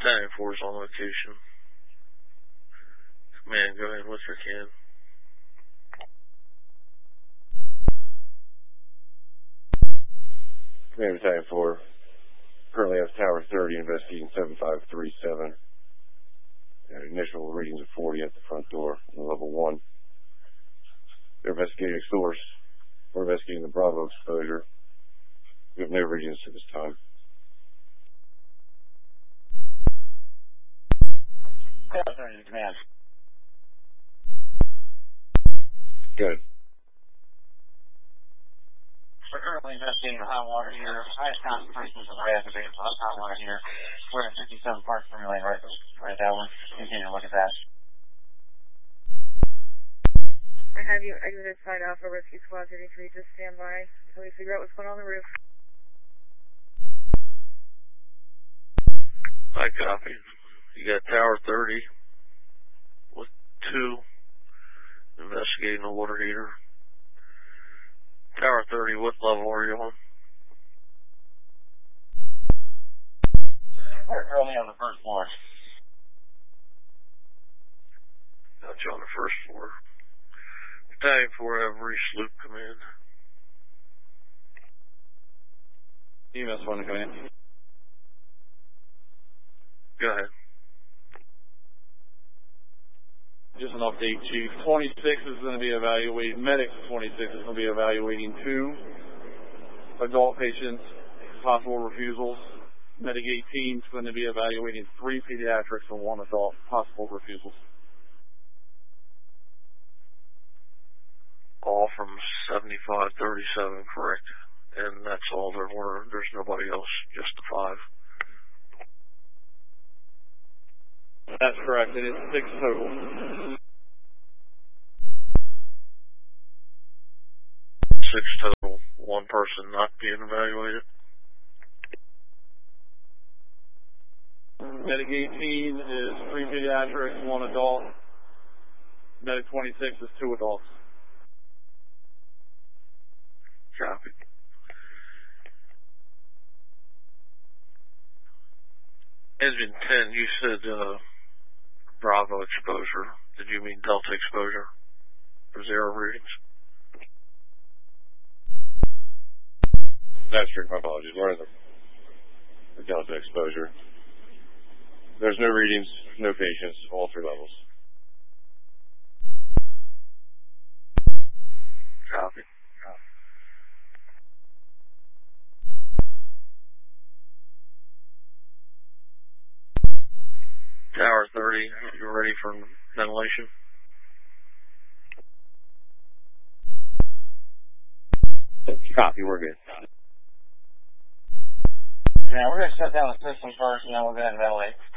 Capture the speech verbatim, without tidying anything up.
Battalion four is on location. Man, go ahead with your can. Command Battalion four. Currently has Tower thirty investigating seven five three seven. And initial readings of forty at the front door on level one. They're investigating source. We're investigating the Bravo exposure. We have no readings to this time. Command. Good. We're currently investigating hot water here. Highest concentrations of reactivated hot water here. We're at fifty-seven parts per million right, right now. We're continuing to look at that. I have you exited side Alpha Rescue Squad thirty-three. Just stand by until we figure out what's going on on the roof. I copy. You got Tower thirty with two investigating the water heater. Tower thirty, what level are you on? We're currently on the first floor. Got you on the first floor. Battalion four, every sloop command. E M S one to command. Go ahead. Just an update, Chief. twenty-six is going to be evaluating, Medics twenty-six is going to be evaluating two adult patients, possible refusals. Medic eighteen is going to be evaluating three pediatrics and one adult, possible refusals. All from seventy-five thirty-seven, correct? And that's all there were. There's nobody else, just the five. That's correct. It is six total. Six total. One person not being evaluated. Medic eighteen is three pediatrics, one adult. Medic twenty-six is two adults. Copy. Engine ten, you said uh, Bravo exposure. Did you mean Delta exposure for zero readings? That's true. My apologies. We're in the, the Delta exposure. There's no readings, no patients, all three levels. Copy. Tower thirty, you're ready for ventilation? Copy, we're good. Yeah, we're going to shut down the system first and then we'll go ahead and ventilate.